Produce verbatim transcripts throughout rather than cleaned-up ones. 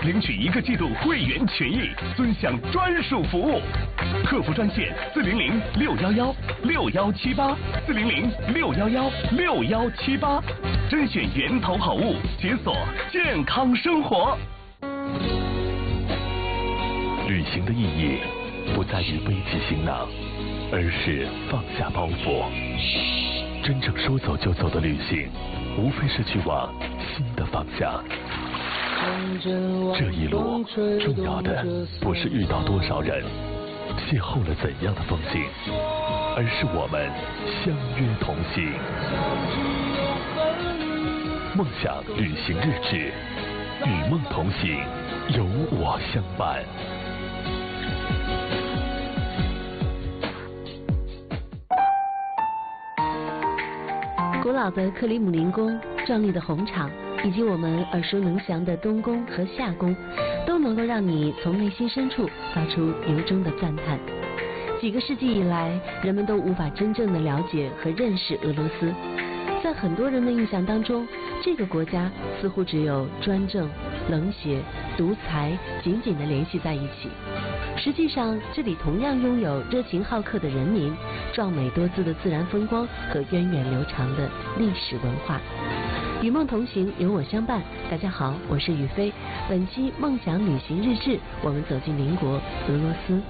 领取一个季度会员权益，尊享专属服务。客服专线四零零六幺幺六幺七八四零零六幺幺六幺七八，甄选源头好物，解锁健康生活。旅行的意义不在于背起行囊，而是放下包袱。真正说走就走的旅行，无非是去往新的方向。这一路重要的不是遇到多少人，邂逅了怎样的风景，而是我们相约同行。梦想旅行日志，与梦同行，有我相伴。 古老的克里姆林宫、壮丽的红场，以及我们耳熟能详的东宫和夏宫，都能够让你从内心深处发出由衷的赞叹。几个世纪以来，人们都无法真正的了解和认识俄罗斯。在很多人的印象当中，这个国家似乎只有专政、冷血、独裁紧紧地联系在一起。实际上，这里同样拥有热情好客的人民、壮美多姿的自然风光和源远流长的历史文化。与梦同行，有我相伴。大家好，我是雨飞。本期梦想旅行日志，我们走进邻国俄罗斯。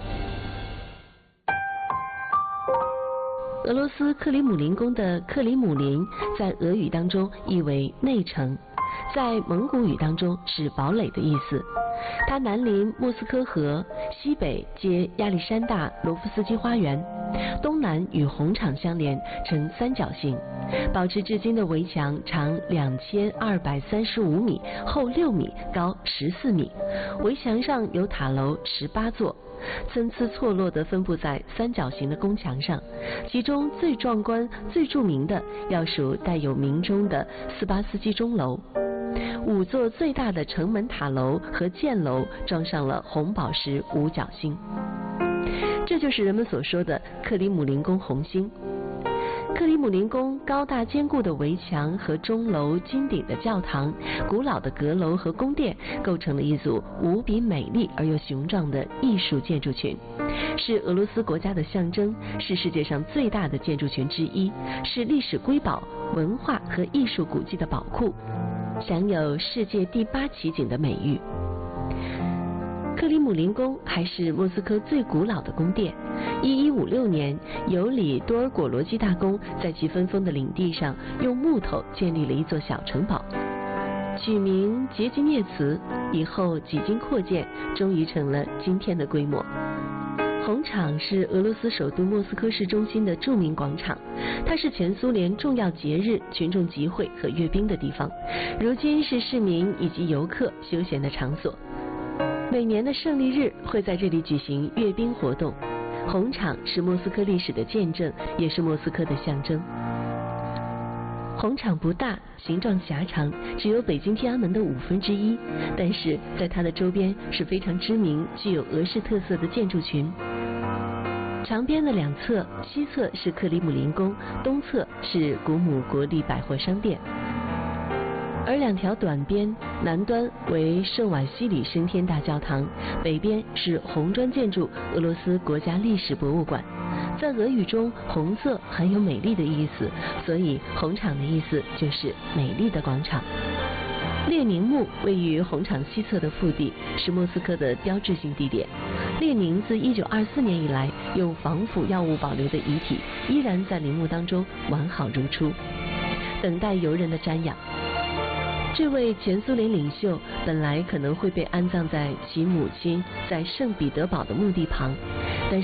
俄罗斯克里姆林宫的克里姆林在俄语当中意为内城，在蒙古语当中是堡垒的意思。它南临莫斯科河，西北接亚历山大罗夫斯基花园，东南与红场相连，呈三角形。保持至今的围墙长两千二百三十五米，厚六米，高十四米。围墙上有塔楼十八座，参差错落地分布在三角形的宫墙上，其中最壮观、最著名的要数带有明钟的斯巴斯基钟楼。五座最大的城门塔楼和箭楼装上了红宝石五角星，这就是人们所说的克里姆林宫红星。克里姆林宫高大坚固的围墙和钟楼、金顶的教堂、古老的阁楼和宫殿，构成了一组无比美丽而又雄壮的艺术建筑群，是俄罗斯国家的象征，是世界上最大的建筑群之一，是历史瑰宝、文化和艺术古迹的宝库，享有世界第八奇景的美誉。克里姆林宫还是莫斯科最古老的宫殿。一一五六年，尤里多尔果罗基大公在其分封的领地上用木头建立了一座小城堡，取名杰吉涅茨，以后几经扩建，终于成了今天的规模。红场是俄罗斯首都莫斯科市中心的著名广场，它是前苏联重要节日、群众集会和阅兵的地方，如今是市民以及游客休闲的场所。每年的胜利日会在这里举行阅兵活动。红场是莫斯科历史的见证，也是莫斯科的象征。红场不大，形状狭长，只有北京天安门的五分之一，但是在它的周边是非常知名、具有俄式特色的建筑群。长边的两侧，西侧是克里姆林宫，东侧是古姆国立百货商店。而两条短边，南端为圣瓦西里升天大教堂，北边是红砖建筑俄罗斯国家历史博物馆。在俄语中，红色含有美丽的意思，所以红场的意思就是美丽的广场。列宁墓位于红场西侧的腹地，是莫斯科的标志性地点。列宁自一九二四年以来用防腐药物保留的遗体，依然在陵墓当中完好如初，等待游人的瞻仰。这位前苏联领袖本来可能会被安葬在其母亲在圣彼得堡的墓地旁，但